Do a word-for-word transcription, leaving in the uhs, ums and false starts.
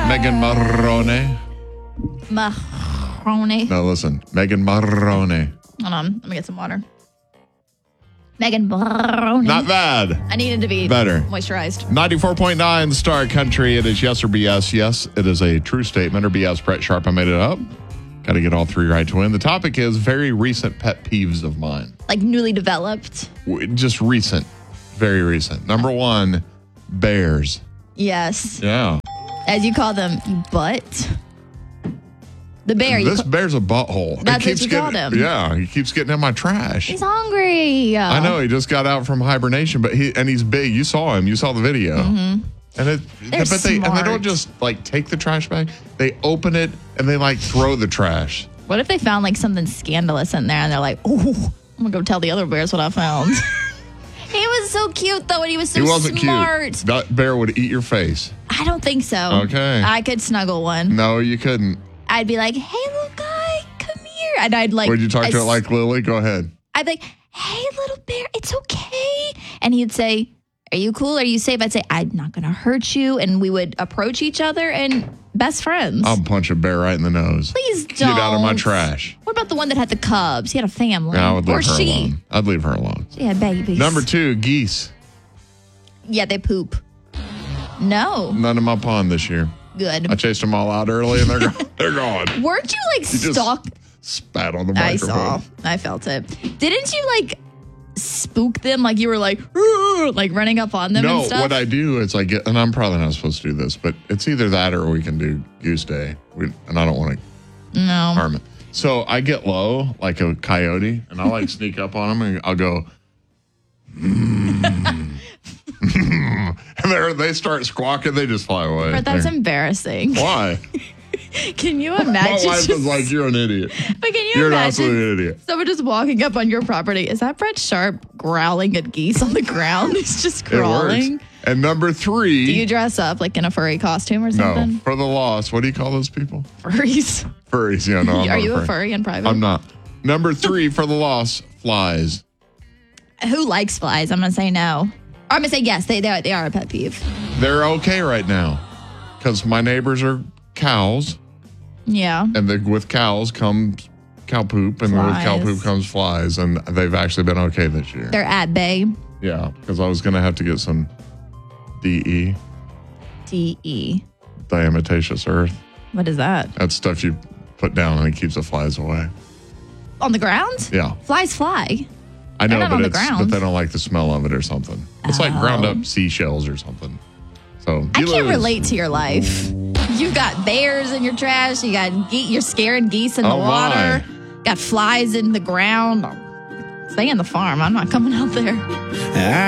Megan Maroney. Maroney. No, listen. Megan Maroney. Hold on. Let me get some water. Megan Maroney. Not bad. I needed to be better. Moisturized. ninety-four point nine Star Country. It is yes or B S. Yes, it is a true statement or B S. Brett Sharp, I made it up. Got to get all three right to win. The topic is very recent pet peeves of mine. Like newly developed? Just recent. Very recent. Number one, bears. Yes. Yeah. As you call them, you butt. The bear. This you ca- bear's a butthole. That's It what keeps you getting, called him. Yeah, he keeps getting in my trash. He's hungry. I know, he just got out from hibernation, but he and he's big. You saw him. You saw the video. Mm-hmm. And it, They're but they and they smart. don't just like take the trash bag. They open it and they like throw the trash. What if they found like something scandalous in there and they're like, oh, I'm going to go tell the other bears what I found. He was so cute though, and he was so he wasn't smart. cute. That bear would eat your face. I don't think so. Okay. I could snuggle one. No, you couldn't. I'd be like, hey, little guy, come here. And I'd like. Would you talk to I it like Lily? Go ahead. I'd be like, hey, little bear, it's okay. And he'd say, are you cool? Are you safe? I'd say, I'm not going to hurt you. And we would approach each other and best friends. I'll punch a bear right in the nose. Please don't. Get out of my trash. What about the one that had the cubs? He had a family. Yeah, I would leave or her she. alone. I'd leave her alone. She had babies. Number two, geese. Yeah, they poop. No. None in my pond this year. Good. I chased them all out early and they're gone. They're gone. Weren't you like just stalk? Spat on the I microphone. saw. I felt it. Didn't you like spook them? Like you were like, "Rrr," like running up on them No, and stuff? what I do is I get, and I'm probably not supposed to do this, but it's either that or we can do Goose Day. We, and I don't want to No. harm it. So I get low like a coyote and I like sneak up on them and I'll go, mm. and they're, they start squawking. They just fly away. But that's They're- embarrassing. Why? Can you My imagine? wife just, is like, you're an idiot. but can you You're an imagine absolute idiot. someone just walking up on your property? Is that Brett Sharp growling at geese on the ground? He's just It works. crawling. And number three. Do you dress up like in a furry costume or no, something? for the loss. What do you call those people? Furries. Furries. Yeah, no. I'm Are not you a a furry in private? I'm not. Number three for the loss, flies. Who likes flies? I'm gonna say no. Or I'm gonna say yes. They they are, they are a pet peeve. They're okay right now because my neighbors are cows, Yeah. and the, with cows comes cow poop, and with cow Flies. poop comes flies, and they've actually been okay this year. They're at bay. Yeah, because I was going to have to get some D E, D E. diatomaceous earth. What is that? That's stuff you put down and it keeps the flies away. On the ground? Yeah. Flies fly. I know, They're not but on the it's ground. but they don't like the smell of it or something. It's like ground Oh. up seashells or something. So I you can't lose. relate to your life. You got bears in your trash. You got ge- you're scaring geese in the Oh, water. my. Got flies in the ground. Stay in the farm. I'm not coming out there.